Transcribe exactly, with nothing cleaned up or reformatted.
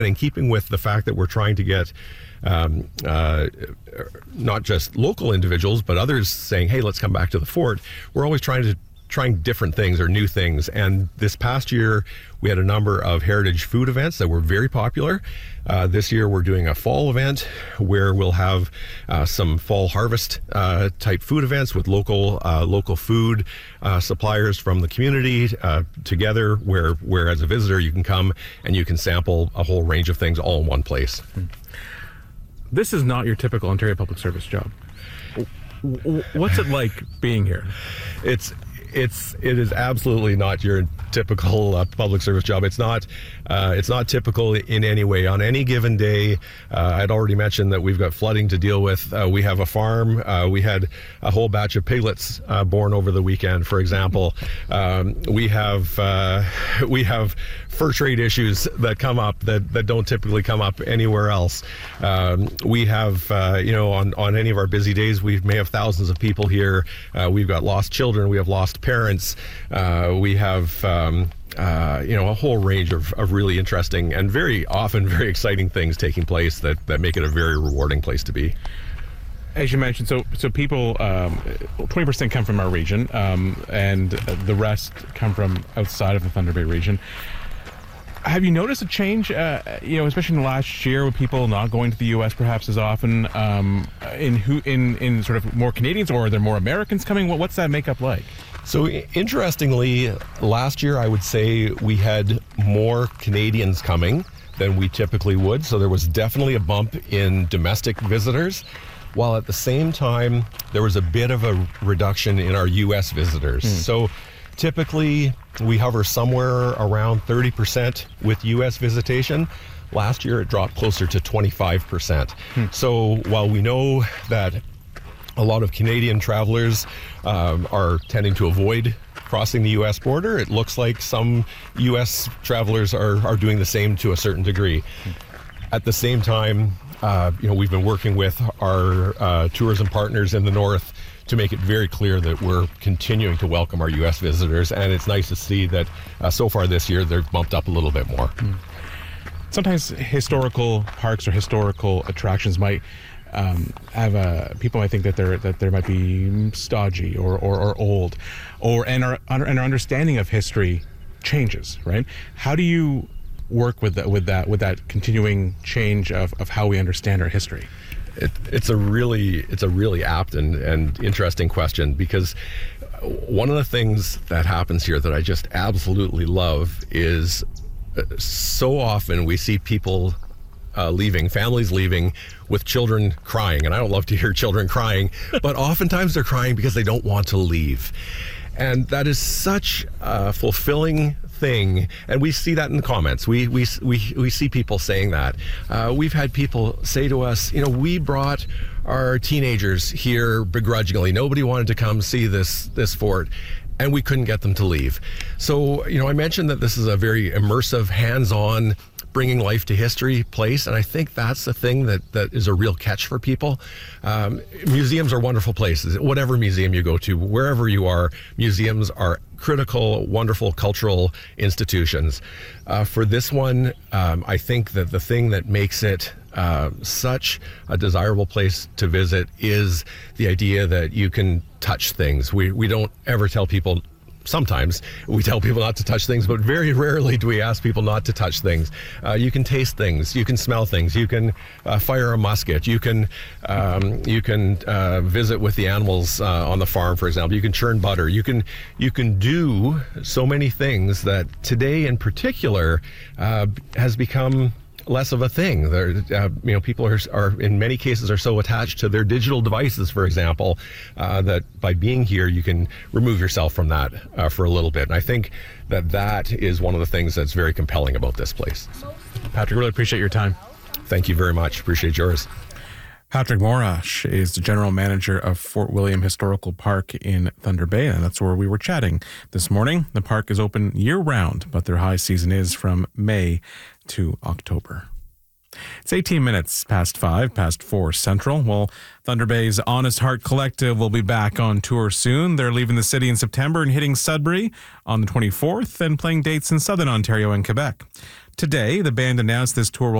in keeping with the fact that we're trying to get um, uh, not just local individuals, but others saying, hey, let's come back to the fort, we're always trying to trying different things or new things. And this past year, we had a number of heritage food events that were very popular. Uh, this year, we're doing a fall event where we'll have uh, some fall harvest uh, type food events with local uh, local food uh, suppliers from the community uh, together, where, where as a visitor, you can come and you can sample a whole range of things all in one place. This is not your typical Ontario Public Service job. What's it like being here? It's It's it is absolutely not your typical uh, public service job. It's not uh, it's not typical in any way. On any given day, uh, I'd already mentioned that we've got flooding to deal with. Uh, we have a farm. Uh, we had a whole batch of piglets uh, born over the weekend, for example. Um, we have uh, we have fur trade issues that come up that, that don't typically come up anywhere else. Um, we have uh, you know on on any of our busy days, we may have thousands of people here. Uh, we've got lost children. We have lost parents. Uh, we have um, uh, you know a whole range of, of really interesting and very often very exciting things taking place that, that make it a very rewarding place to be. As you mentioned, so so people, um, twenty percent come from our region, um, and the rest come from outside of the Thunder Bay region. Have you noticed a change, uh, you know, especially in the last year, with people not going to the U S perhaps as often, um, in who in, in sort of more Canadians, or are there more Americans coming? What, what's that makeup like? So interestingly, last year I would say we had more Canadians coming than we typically would. So there was definitely a bump in domestic visitors, while at the same time there was a bit of a reduction in our U S visitors. Hmm. So typically we hover somewhere around thirty percent with U S visitation. Last year it dropped closer to twenty-five percent. Hmm. So while we know that a lot of Canadian travelers um, are tending to avoid crossing the U S border, it looks like some U S travelers are, are doing the same to a certain degree. At the same time, uh, you know, we've been working with our uh, tourism partners in the north to make it very clear that we're continuing to welcome our U S visitors, and it's nice to see that uh, so far this year they've bumped up a little bit more. Sometimes historical parks or historical attractions might um, have a, people might think that they're that there might be stodgy or, or, or old, or and our and our understanding of history changes, right? How do you work with that with that with that continuing change of, of how we understand our history? It, it's a really it's a really apt and, and interesting question, because one of the things that happens here that I just absolutely love is uh, so often we see people uh, leaving, families leaving with children crying. And I don't love to hear children crying, but oftentimes they're crying because they don't want to leave. And that is such a fulfilling thing, and we see that in the comments. We we we we see people saying that. Uh, we've had people say to us, you know, we brought our teenagers here begrudgingly. Nobody wanted to come see this this fort, and we couldn't get them to leave. So, you know, I mentioned that this is a very immersive, hands-on, bringing life to history place, and I think that's the thing that, that is a real catch for people. Um, museums are wonderful places. Whatever museum you go to, wherever you are, museums are critical, wonderful cultural institutions. Uh, for this one, um, I think that the thing that makes it uh, such a desirable place to visit is the idea that you can touch things. We we don't ever tell people. Sometimes we tell people not to touch things, but very rarely do we ask people not to touch things. Uh, you can taste things, you can smell things, you can uh, fire a musket, you can um, you can uh, visit with the animals uh, on the farm, for example. You can churn butter. You can you can do so many things that today, in particular, uh, has become less of a thing. There, uh, you know, people are, are in many cases are so attached to their digital devices, for example, uh, that by being here, you can remove yourself from that uh, for a little bit. And I think that that is one of the things that's very compelling about this place. Patrick, really appreciate your time. Thank you very much. Appreciate yours. Patrick Morash is the general manager of Fort William Historical Park in Thunder Bay, and that's where we were chatting this morning. The park is open year-round, but their high season is from May to October. It's eighteen minutes past five, past four Central. Well, Thunder Bay's Honest Heart Collective will be back on tour soon. They're leaving the city in September and hitting Sudbury on the twenty-fourth and playing dates in Southern Ontario and Quebec. Today, the band announced this tour will